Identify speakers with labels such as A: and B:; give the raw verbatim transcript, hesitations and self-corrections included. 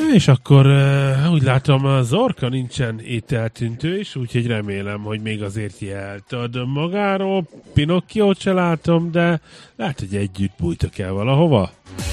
A: És akkor uh, úgy látom, az Orka nincsen ételtüntő is, úgyhogy remélem, hogy még azért jelt ad magáról. Pinocchiót se látom, de lehet, hogy együtt bújtak el valahova.